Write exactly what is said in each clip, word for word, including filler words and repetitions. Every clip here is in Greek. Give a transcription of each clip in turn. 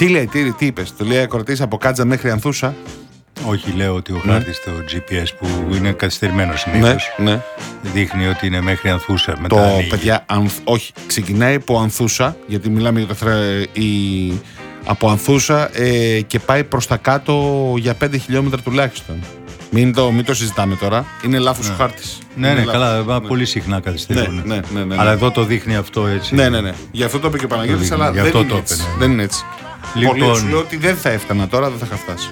Τι λέει, τι, τι είπες, το λέει ακροατής από Κάτζα μέχρι Ανθούσα. Όχι, λέω ότι ο ναι. χάρτης στο τζι πι ες που είναι καθυστερημένο συνήθως ναι, ναι. δείχνει ότι είναι μέχρι Ανθούσα. Μετά το ανοίγει. παιδιά, ανθ, όχι, ξεκινάει από Ανθούσα, γιατί μιλάμε για το θρε, η, από Ανθούσα ε, και πάει προς τα κάτω για πέντε χιλιόμετρα τουλάχιστον. Μην το, μην το συζητάμε τώρα. Είναι λάθος ναι. ο χάρτης. Ναι, είναι ναι, λάθος. καλά. Ναι. Πολύ συχνά καθυστερούν. Ναι, ναι, ναι, ναι, ναι. Αλλά εδώ το δείχνει αυτό έτσι. Ναι, ναι, ναι. Γι' αυτό το είπε και ο Παναγιώτης, αλλά δεν είναι, έτσι. Ναι. δεν είναι έτσι. Λοιπόν, Πολύ σου λέω ότι δεν θα έφτανα τώρα, δεν θα είχα φτάσει.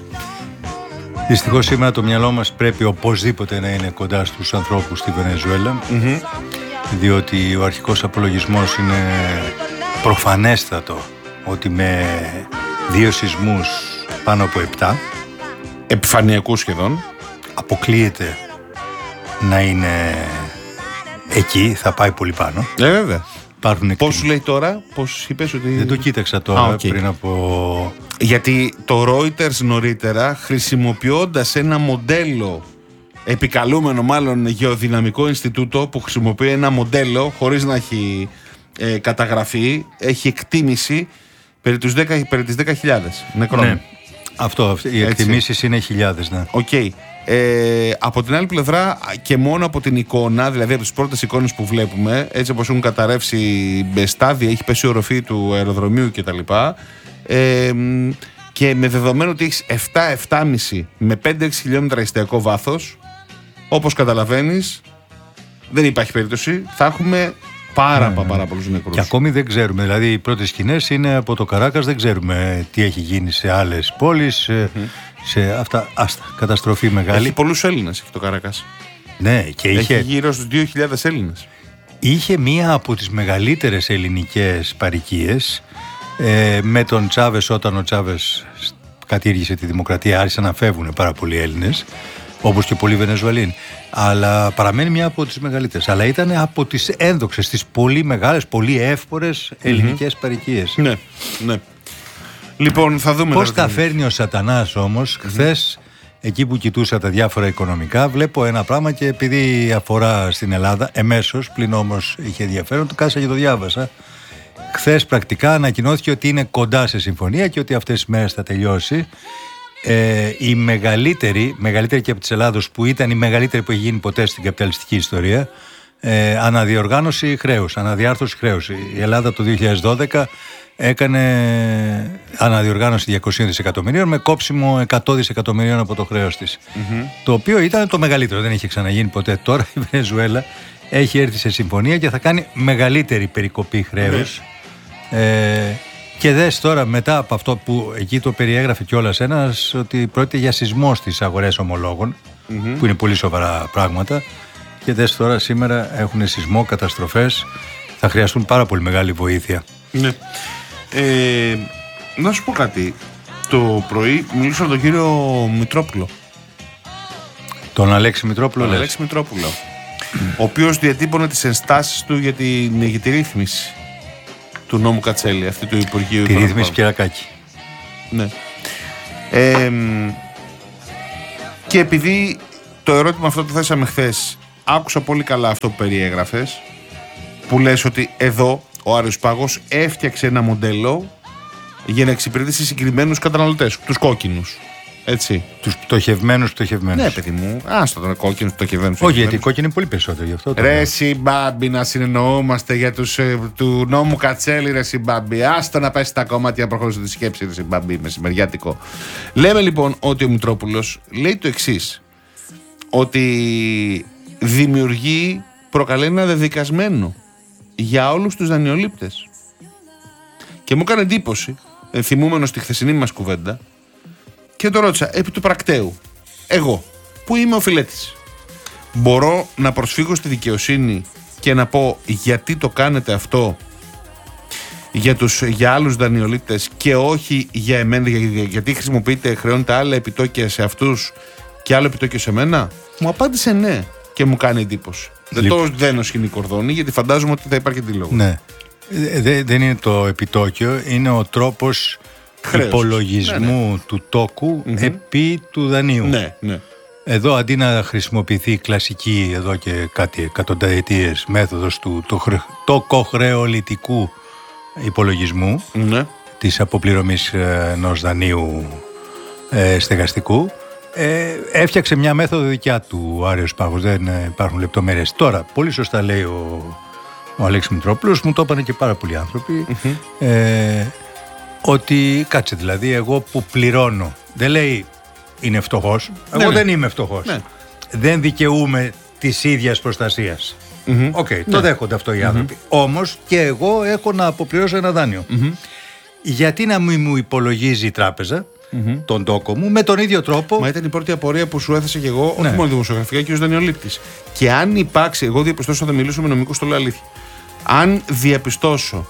Δυστυχώς σήμερα το μυαλό μας πρέπει οπωσδήποτε να είναι κοντά στους ανθρώπους στη Βενεζουέλα, mm-hmm. διότι ο αρχικός απολογισμός είναι προφανέστατο ότι με δύο σεισμούς πάνω από επτά, επιφανειακούς σχεδόν, αποκλείεται να είναι εκεί, θα πάει πολύ πάνω. Ε, βέβαια. Πώς σου λέει τώρα, πώς είπες ότι... Δεν το κοίταξα τώρα ah, okay. πριν από... Γιατί το Reuters νωρίτερα, χρησιμοποιώντας ένα μοντέλο, επικαλούμενο μάλλον γεωδυναμικό Ινστιτούτο, που χρησιμοποιεί ένα μοντέλο χωρίς να έχει ε, καταγραφεί, έχει εκτίμηση περί, τους δέκα, περί τις δέκα χιλιάδες νεκρών. Ναι. Αυτό, οι εκτιμήσεις είναι χιλιάδες, ναι. Οκ. Okay. Ε, από την άλλη πλευρά και μόνο από την εικόνα, δηλαδή από τις πρώτες εικόνες που βλέπουμε, έτσι όπως έχουν καταρρεύσει στάδια, έχει πέσει η οροφή του αεροδρομίου κτλ. Ε, και με δεδομένο ότι έχεις επτά επτά κόμμα πέντε με πέντε έξι χιλιόμετρα εστιακό βάθος, όπως καταλαβαίνεις, δεν υπάρχει περίπτωση, θα έχουμε πάρα, ναι, πάρα πολλούς νεκρούς. Και ακόμη δεν ξέρουμε, δηλαδή οι πρώτες σκηνές είναι από το Καράκας, δεν ξέρουμε τι έχει γίνει σε άλλες πόλεις, mm-hmm. σε αυτά, άστα, καταστροφή μεγάλη. Έχει πολλούς Έλληνες, έχει το Καράκας. Ναι, και είχε... Έχει γύρω στους δύο χιλιάδες Έλληνες. Είχε μία από τις μεγαλύτερες ελληνικές παροικίες ε, με τον Τσάβες, όταν ο Τσάβες κατήργησε τη δημοκρατία, άρχισαν να φεύγουν πάρα πολλοί Έλληνες, όπως και πολλοί Βενεζουαλίνοι. Αλλά παραμένει μια από τις μεγαλύτερες. Αλλά ήταν από τις ένδοξες, τις πολύ μεγάλες, πολύ εύπορες ελληνικές mm-hmm. παροικίες. Ναι, ναι. Λοιπόν, θα δούμε. Πώς τα φέρνει ο σατανάς όμως. Mm-hmm. Χθες, εκεί που κοιτούσα τα διάφορα οικονομικά, βλέπω ένα πράγμα και επειδή αφορά στην Ελλάδα, εμέσως, πλην όμως είχε ενδιαφέρον, το κάσα και το διάβασα. Χθες πρακτικά ανακοινώθηκε ότι είναι κοντά σε συμφωνία και ότι αυτές τις μέρες θα τελειώσει. Ε, η μεγαλύτερη, μεγαλύτερη και από της Ελλάδος, που ήταν η μεγαλύτερη που έχει γίνει ποτέ στην καπιταλιστική ιστορία, ε, αναδιοργάνωση χρέους, αναδιάρθρωση χρέους. Η Ελλάδα το δύο χιλιάδες δώδεκα έκανε αναδιοργάνωση διακόσια δισεκατομμυρίων με κόψιμο εκατό δισεκατομμυρίων από το χρέος της. Mm-hmm. Το οποίο ήταν το μεγαλύτερο, δεν είχε ξαναγίνει ποτέ. Τώρα η Βενεζουέλα έχει έρθει σε συμφωνία και θα κάνει μεγαλύτερη περικοπή χρέους. Mm-hmm. Ε, Και δες τώρα μετά από αυτό που εκεί το περιέγραφε κιόλας ένας, ότι πρόκειται για σεισμό στις αγορές ομολόγων, mm-hmm. που είναι πολύ σοβαρά πράγματα. Και δες τώρα σήμερα έχουν σεισμό, καταστροφές, θα χρειαστούν πάρα πολύ μεγάλη βοήθεια. Ναι. Ε, να σου πω κάτι. Το πρωί μιλούσα με τον κύριο Μητρόπουλο. Τον Αλέξη Μητρόπουλο, Τον Αλέξη Μητρόπουλο. Ο οποίος διατύπωνε τις ενστάσεις του για την, για τη ρύθμιση του νόμου Κατσέλη, αυτή του Υπουργείου. Τη ρύθμιση Κυρακάκη. Ναι. Ε, και επειδή το ερώτημα αυτό το θέσαμε χθες, άκουσα πολύ καλά αυτό που περιέγραφες, που λες ότι εδώ ο Άρης Πάγος έφτιαξε ένα μοντέλο για να εξυπηρετήσει συγκεκριμένους καταναλωτές, τους κόκκινους. Έτσι. Τους πτωχευμένους πτωχευμένους. Ναι, παιδί μου, άστο τον κόκκινους πτωχευμένους. Όχι, γιατί οι κόκκινοι είναι πολύ περισσότερο γι' αυτό. Ρε Συμπάμπη, να συνεννοούμαστε για τους, ε, του νόμου Κατσέλη, ρε Συμπάμπη. Άστο να πέσει τα κομμάτια να προχωρήσει τη σκέψη, ρε Συμπάμπη, μεσημεριάτικο. Λέμε λοιπόν ότι ο Μητρόπουλος λέει το εξής, ότι δημιουργεί, προκαλεί ένα δεδικασμένο για όλους τους δανειολήπτες. Και μου έκανε εντύπωση, θυμούμενο στη χθεσινή μας κουβέντα, και το ρώτησα, επί του πρακτέου, εγώ, που είμαι ο φιλέτης, μπορώ να προσφύγω στη δικαιοσύνη και να πω γιατί το κάνετε αυτό για, τους, για άλλους δανειολήπτες και όχι για εμένα, για, γιατί χρησιμοποιείτε, χρεώνετε άλλα επιτόκια σε αυτούς και άλλο επιτόκιο σε μένα? Μου απάντησε ναι και μου κάνει εντύπωση. Δεν το δένω σκηνή κορδόνι, γιατί φαντάζομαι ότι θα υπάρχει αντίλογο. Ναι. Δεν, δεν είναι το επιτόκιο, είναι ο τρόπος χρέος υπολογισμού, ναι, ναι, του τόκου, mm-hmm, επί του δανείου. Ναι, ναι. Εδώ αντί να χρησιμοποιηθεί η κλασική εδώ και κάτι εκατονταετίες μέθοδος του το, τοκοχρεολιτικού υπολογισμού, ναι, της αποπληρωμής ενός δανείου ε, στεγαστικού. Ε, έφτιαξε μια μέθοδο δικιά του ο Άριος Πάγος, δεν υπάρχουν λεπτομέρειες. Τώρα, πολύ σωστά λέει ο, ο Αλέξης Μητρόπουλος, μου το είπαν και πάρα πολλοί άνθρωποι, mm-hmm. ε, ότι κάτσε δηλαδή, εγώ που πληρώνω, δεν λέει είναι φτωχός, εγώ ναι, δεν ναι. είμαι φτωχός, ναι. δεν δικαιούμαι της ίδιας προστασίας. Οκ, mm-hmm. okay, το ναι. δέχονται αυτό οι άνθρωποι. Mm-hmm. Όμως και εγώ έχω να αποπληρώσω ένα δάνειο. Mm-hmm. Γιατί να μην μου υπολογίζει η τράπεζα mm-hmm. τον τόκο μου με τον ίδιο τρόπο? Μα ήταν η πρώτη απορία που σου έθεσε και εγώ, ναι. όχι μόνο δημοσιογραφικά, και ως δανειολήπτης. Και αν υπάρξει, εγώ διαπιστώσω, θα μιλήσω με νομικούς, το λέω αλήθεια. Αν διαπιστώσω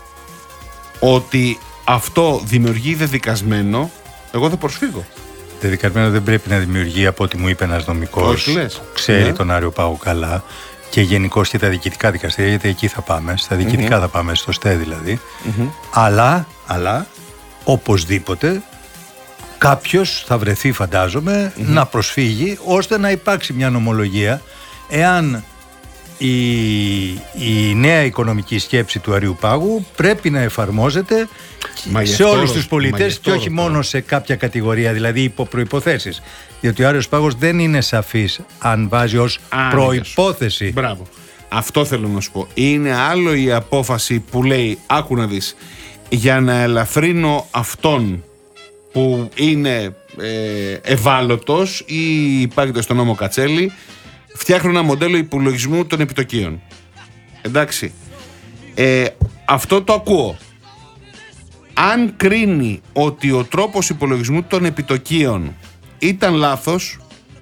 ότι αυτό δημιουργεί δεδικασμένο, εγώ θα προσφύγω. Δεδικασμένο δεν πρέπει να δημιουργεί, από ό,τι μου είπε ένας νομικός, ξέρει ναι. τον Άριο Πάγο καλά, και γενικώς και τα διοικητικά δικαστήρια, γιατί εκεί θα πάμε, στα διοικητικά mm-hmm. θα πάμε, στο ΣΤΕ δηλαδή. Mm-hmm. Αλλά, αλλά, οπωσδήποτε, κάποιος θα βρεθεί, φαντάζομαι, mm-hmm. να προσφύγει, ώστε να υπάρξει μια νομολογία, εάν η, η νέα οικονομική σκέψη του Αρείου Πάγου πρέπει να εφαρμόζεται σε όλους τους πολίτες και όχι μόνο σε κάποια κατηγορία, δηλαδή υπό προϋποθέσεις. Διότι ο Άριος Πάγος δεν είναι σαφής αν βάζει ως Α, προϋπόθεση. Μπράβο. Αυτό θέλω να σου πω. Είναι άλλο η απόφαση που λέει, άκου να δεις, για να ελαφρύνω αυτόν που είναι ε, ευάλωτος ή υπάρχει στο νόμο Κατσέλη, φτιάχνω ένα μοντέλο υπολογισμού των επιτοκίων. Εντάξει. Ε, αυτό το ακούω. Αν κρίνει ότι ο τρόπος υπολογισμού των επιτοκίων ήταν λάθος,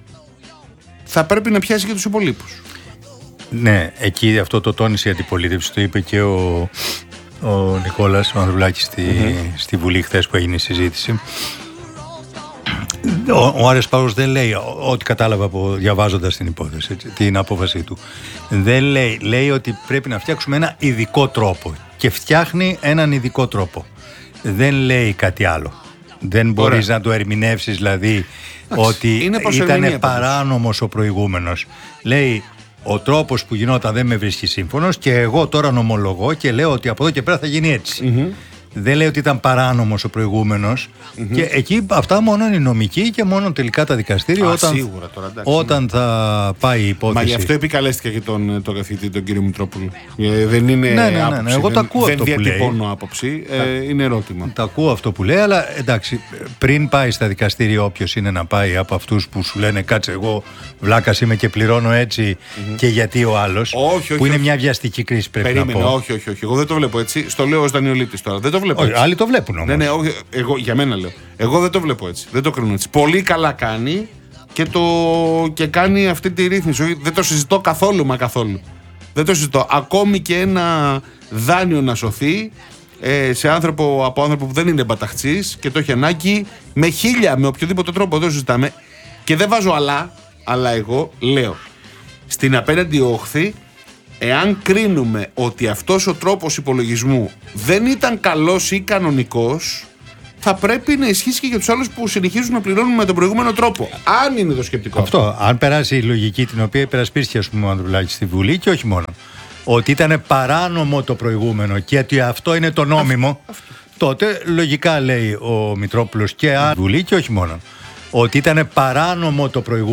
θα πρέπει να πιάσει και τους υπολείπους. Ναι, εκεί αυτό το τόνισε η αντιπολίτευση, το είπε και ο, ο Νικόλας, ο Ανδρουλάκης στη, mm-hmm. στη Βουλή χθες που έγινε η συζήτηση. Ο, ο Άριος Πάγος δεν λέει, ό,τι κατάλαβα από διαβάζοντας την υπόθεση, έτσι, την απόφαση του, δεν λέει, λέει ότι πρέπει να φτιάξουμε ένα ειδικό τρόπο και φτιάχνει έναν ειδικό τρόπο. Δεν λέει κάτι άλλο. Δεν μπορείς να το ερμηνεύσεις δηλαδή Άξι, ότι ήταν παράνομος ο προηγούμενος. Λέει, ο τρόπος που γινόταν δεν με βρίσκει σύμφωνος και εγώ τώρα νομολογώ και λέω ότι από εδώ και πέρα θα γίνει έτσι. Mm-hmm. Δεν λέει ότι ήταν παράνομος ο προηγούμενος mm-hmm. και εκεί αυτά μόνο είναι νομικοί και μόνο τελικά τα δικαστήρια Α, όταν, σίγουρα, τώρα, εντάξει, όταν ναι. θα πάει η υπόθεση. Μα γι' αυτό επικαλέστηκα και τον, τον καθηγητή τον κύριο Μητρόπουλο. Ε, δεν είναι ναι, ναι, ναι, άποψη, ναι, εγώ δεν, τα ακούω δεν αυτό που λέει. Δεν διατυπώνω άποψη, ε, είναι ερώτημα. Τα ακούω αυτό που λέει, αλλά εντάξει, πριν πάει στα δικαστήρια, όποιος είναι να πάει από αυτούς που σου λένε κάτσε εγώ βλάκας είμαι και πληρώνω έτσι mm-hmm. και γιατί ο άλλος, όχι, όχι, που είναι όχι. μια βιαστική κρίση πρέπει Περίμενε, να πω. όχι, όχι, όχι, εγώ δεν το βλέπω έτσι. Στο λέω ως δανειολήπτης τώρα. Δεν το βλέπω έτσι. Άλλοι το βλέπουν όμως. Ναι, ναι, όχι, εγώ, για μένα λέω. Εγώ δεν το βλέπω έτσι. Δεν το κρίνω έτσι. Πολύ καλά κάνει και, το, και κάνει αυτή τη ρύθμιση. Δεν το συζητώ καθόλου, μα καθόλου. Δεν το συζητώ. Ακόμη και ένα δάνειο να σωθεί ε, σε άνθρωπο, από άνθρωπο που δεν είναι μπαταχτσής και το έχει ανάγκη, με χίλια, με οποιοδήποτε τρόπο, δεν το συζητάμε. Και δεν βάζω αλλά, αλλά εγώ λέω στην απέναντι όχθη, εάν κρίνουμε ότι αυτός ο τρόπος υπολογισμού δεν ήταν καλός ή κανονικός, θα πρέπει να ισχύσει και για τους άλλους που συνεχίζουν να πληρώνουν με τον προηγούμενο τρόπο. Αν είναι το σκεπτικό αυτό. αυτό. Αν περάσει η λογική την οποία υπερασπίστηκε, ας πούμε, ο Ανδρουλάκης στη Βουλή και όχι μόνο, ότι ήταν παράνομο το προηγούμενο και ότι αυτό είναι το νόμιμο, αυτό, αυτό. τότε λογικά λέει ο Μητρόπουλος και αν Βουλή και όχι μόνο, ότι ήταν παράνομο το προηγούμενο.